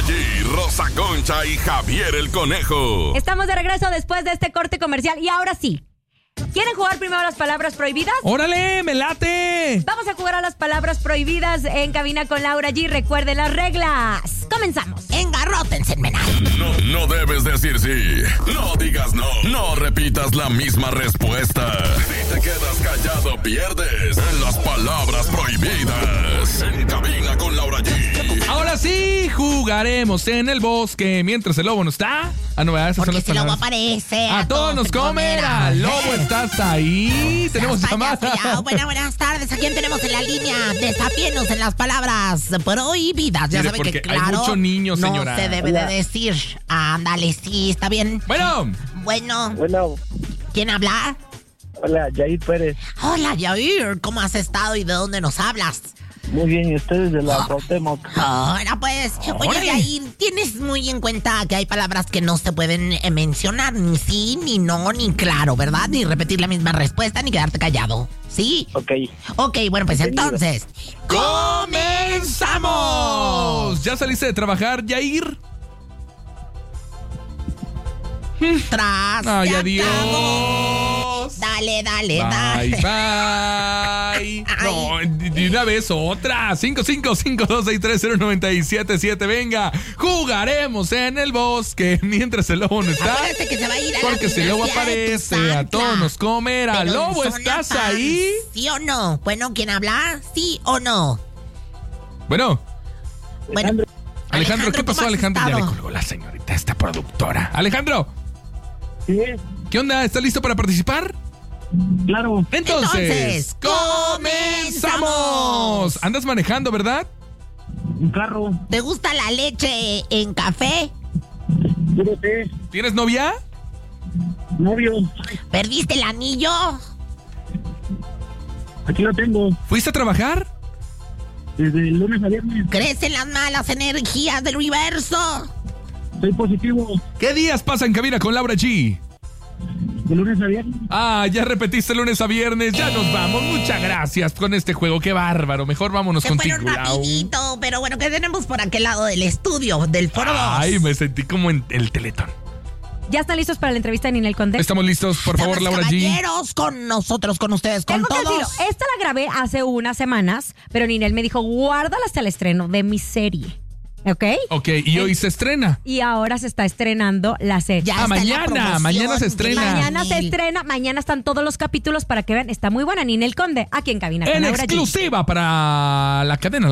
G, Rosa Concha y Javier el Conejo. Estamos de regreso después de este corte comercial y ahora sí. ¿Quieren jugar primero las palabras prohibidas? ¡Órale, me late! Vamos a jugar a las palabras prohibidas en cabina con Laura G. Recuerde las reglas. Comenzamos. Engarrótense, menal. No debes decir sí. No digas no. No repitas la misma respuesta. Si te quedas callado, pierdes en las palabras prohibidas. En cabina con Laura G. Ahora sí, jugaremos en el bosque mientras el lobo no está. Ah, no, esas son Porque las si el lobo palabras. aparece, A todos nos comerá. Lobo, ¿estás ahí? Tenemos llamada. Buenas tardes. ¿A quién tenemos en la línea? Desafíenos en las palabras prohibidas. Ya Mire, saben que, porque hay claro, mucho niño, señora. no se debe de decir. Ándale, sí, está bien. Bueno, Bueno, ¿quién habla? Hola, Jair Pérez. Hola, Yair. ¿Cómo has estado y de dónde nos hablas? Muy bien, ¿y ustedes de la Cuauhtémoc? Ahora pues, oye, Yair, tienes muy en cuenta que hay palabras que no se pueden mencionar, ni sí, ni no, ni claro, ¿verdad? Ni repetir la misma respuesta, ni quedarte callado. ¿Sí? Ok. Ok, bueno, pues entonces, ¡comenzamos! ¿Ya saliste de trabajar, Yair? tras. Ay, se adiós. acabó. Dale. Bye. No, de una vez otra. 5552630977. Venga, jugaremos en el bosque mientras el lobo no está. Acuérdate que se va a ir a la Porque si el lobo dinastía de tu aparece, a santa. todos nos comerá. Pero Lobo, en zona ¿estás paz, ahí? ¿Sí o no? Bueno, ¿quién habla? ¿Sí o no? Bueno, Bueno, Alejandro, ¿qué pasó, ¿cómo has Alejandro? Ya le estado? colgó la señorita, esta productora. Alejandro, Sí, ¿qué onda? ¿Estás listo para participar? claro. Entonces, ¡comenzamos! Andas manejando, ¿verdad? Un carro. ¿Te gusta la leche en café? Fíjate, ¿Tienes novia? novio. ¿Perdiste el anillo? Aquí lo tengo. ¿Fuiste a trabajar? Desde el lunes a viernes. ¿Crees en las malas energías del universo? Soy positivo. ¿Qué días pasa en cabina con Laura G? De lunes a viernes. Ah, ya repetiste lunes a viernes. Ya nos vamos. Muchas gracias con este juego. Qué bárbaro. Mejor vámonos Se contigo, fueron Lau. rapidito, pero bueno, ¿qué tenemos por aquel lado del estudio, del foro 2? Ay, me sentí como en el Teletón. ¿Ya están listos para la entrevista de Ninel Conde? Estamos listos, por favor, Damas, Laura G. caballeros, con nosotros, con ustedes, con Tengo que todos. decirlo, esta la grabé hace unas semanas, pero Ninel me dijo, guárdala hasta el estreno de mi serie. ¿Ok? Ok, y hoy se estrena. Y ahora se está estrenando la serie. Ya Ah, está en la mañana, promoción mañana se de estrena. Mañana se Ninel. estrena, mañana están todos los capítulos para que vean. Está muy buena Ninel Conde, aquí en cabina con En Laura G. exclusiva para la cadena.